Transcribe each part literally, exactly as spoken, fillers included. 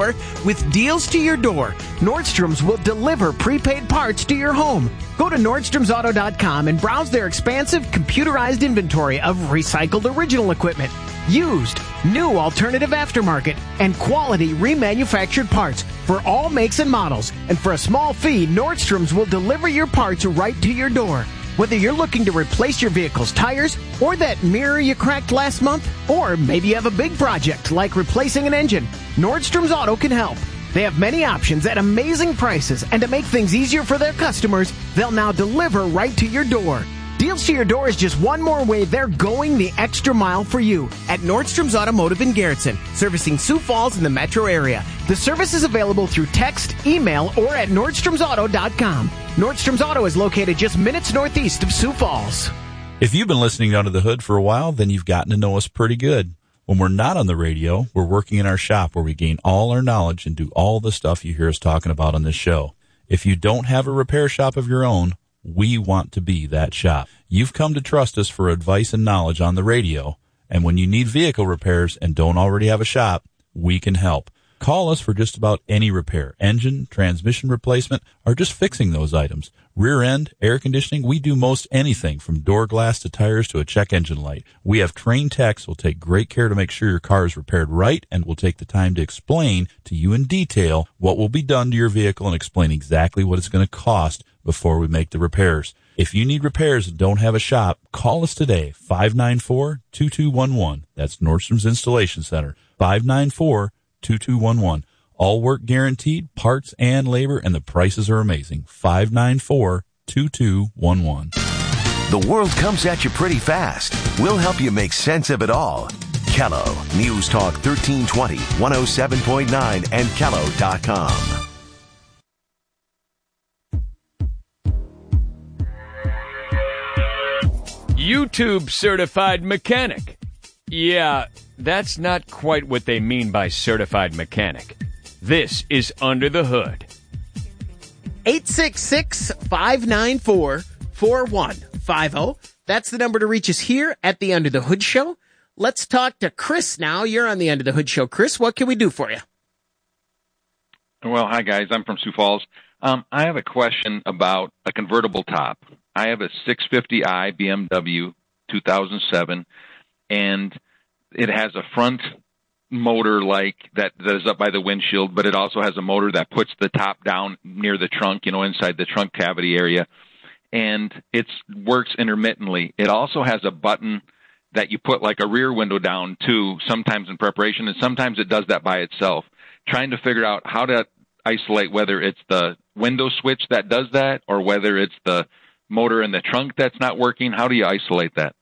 store with deals to your door. Nordstrom's will deliver prepaid parts to your home. Go to Nordstroms Auto dot com and browse their expansive computerized inventory of recycled original equipment, used, new alternative aftermarket, and quality remanufactured parts for all makes and models. And for a small fee, Nordstrom's will deliver your parts right to your door. Whether you're looking to replace your vehicle's tires or that mirror you cracked last month, or maybe you have a big project like replacing an engine, Nordstrom's Auto can help. They have many options at amazing prices, and to make things easier for their customers, they'll now deliver right to your door. Deals to your door is just one more way they're going the extra mile for you at Nordstrom's Automotive in Garrettson, servicing Sioux Falls in the metro area. The service is available through text, email, or at Nordstroms Auto dot com. Nordstrom's Auto is located just minutes northeast of Sioux Falls. If you've been listening to Under the Hood for a while, then you've gotten to know us pretty good. When we're not on the radio, we're working in our shop where we gain all our knowledge and do all the stuff you hear us talking about on this show. If you don't have a repair shop of your own, we want to be that shop. You've come to trust us for advice and knowledge on the radio, and when you need vehicle repairs and don't already have a shop, we can help. Call us for just about any repair, engine, transmission replacement, or just fixing those items. Rear end, air conditioning, we do most anything from door glass to tires to a check engine light. We have trained techs who will take great care to make sure your car is repaired right and will take the time to explain to you in detail what will be done to your vehicle and explain exactly what it's going to cost before we make the repairs. If you need repairs and don't have a shop, call us today, five nine four, two two one one. That's Nordstrom's Installation Center, five nine four, two two one one. All work guaranteed, parts and labor, and the prices are amazing. five nine four, two two one one. The world comes at you pretty fast. We'll help you make sense of it all. Kello, News Talk thirteen twenty, one oh seven point nine, and Kello dot com. YouTube certified mechanic. Yeah, that's not quite what they mean by certified mechanic. This is Under the Hood. eight six six, five nine four, four one five zero. That's the number to reach us here at the Under the Hood Show. Let's talk to Chris now. You're on the Under the Hood Show. Chris, what can we do for you? Well, hi, guys. I'm from Sioux Falls. Um, I have a question about a convertible top. I have a six fifty i B M W two thousand seven, and it has a front motor like that, that is up by the windshield, but it also has a motor that puts the top down near the trunk, you know, inside the trunk cavity area, and it works intermittently. It also has a button that you put like a rear window down too, sometimes in preparation, and sometimes it does that by itself. Trying to figure out how to isolate whether it's the window switch that does that or whether it's the motor in the trunk that's not working. How do you isolate that?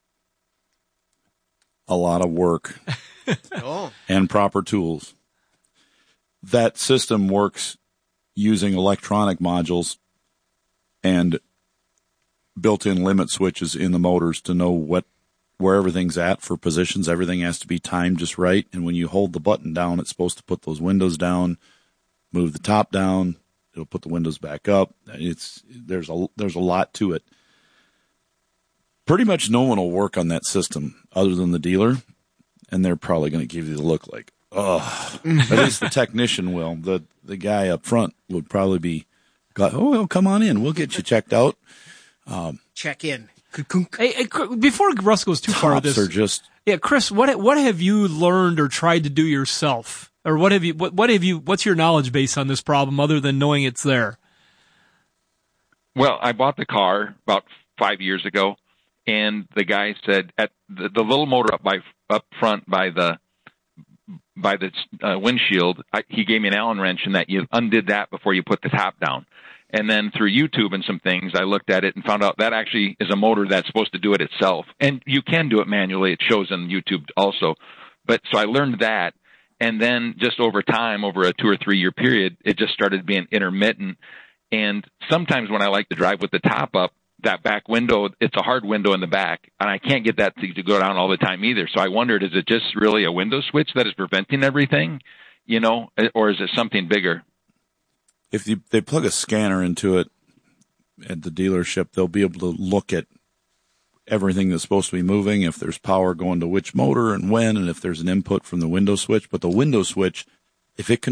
A lot of work Oh. and proper tools. That system works using electronic modules and built-in limit switches in the motors to know what where everything's at for positions. Everything has to be timed just right. And when you hold the button down, it's supposed to put those windows down, move the top down. It'll put the windows back up. It's there's a there's a lot to it. Pretty much no one will work on that system other than the dealer, and they're probably going to give you the look like, oh. At least the technician will. The the guy up front would probably be, oh, well, come on in. We'll get you checked out. Um, Check in. Hey, hey, before Russ goes too far with this, are just yeah, Chris, what what have you learned or tried to do yourself, or what have you what what have you what's your knowledge base on this problem other than knowing it's there? Well, I bought the car about five years ago, and the guy said at the, the little motor up by up front by the by the uh, windshield, I, he gave me an Allen wrench, and that you undid that before you put the top down. And then through YouTube and some things, I looked at it and found out that actually is a motor that's supposed to do it itself. And you can do it manually. It shows on YouTube also. But so I learned that. And then just over time, over a two or three year period, it just started being intermittent. And sometimes when I like to drive with the top up, that back window, it's a hard window in the back. And I can't get that to, to go down all the time either. So I wondered, is it just really a window switch that is preventing everything, you know, or is it something bigger? if you, they plug a scanner into it at the dealership, they'll be able to look at everything that's supposed to be moving, if there's power going to which motor and when, and if there's an input from the window switch. But the window switch, if it can